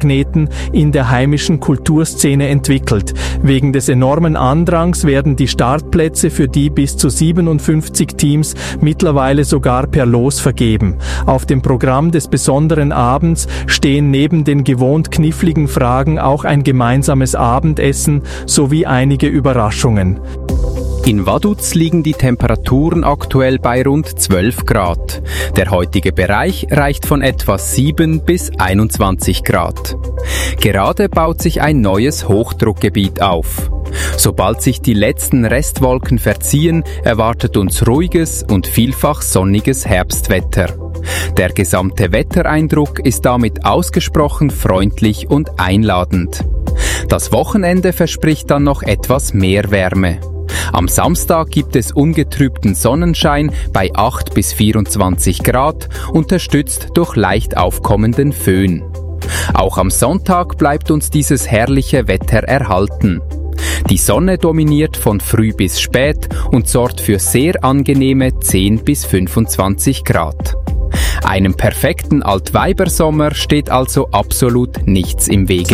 Magneten in der heimischen Kulturszene entwickelt. Wegen des enormen Andrangs werden die Startplätze für die bis zu 57 Teams mittlerweile sogar per Los vergeben. Auf dem Programm des besonderen Abends stehen neben den gewohnt kniffligen Fragen auch ein gemeinsames Abendessen sowie einige Überraschungen. In Vaduz liegen die Temperaturen aktuell bei rund 12 Grad. Der heutige Bereich reicht von etwa 7 bis 21 Grad. Gerade baut sich ein neues Hochdruckgebiet auf. Sobald sich die letzten Restwolken verziehen, erwartet uns ruhiges und vielfach sonniges Herbstwetter. Der gesamte Wettereindruck ist damit ausgesprochen freundlich und einladend. Das Wochenende verspricht dann noch etwas mehr Wärme. Am Samstag gibt es ungetrübten Sonnenschein bei 8 bis 24 Grad, unterstützt durch leicht aufkommenden Föhn. Auch am Sonntag bleibt uns dieses herrliche Wetter erhalten. Die Sonne dominiert von früh bis spät und sorgt für sehr angenehme 10 bis 25 Grad. Einem perfekten Altweibersommer steht also absolut nichts im Wege.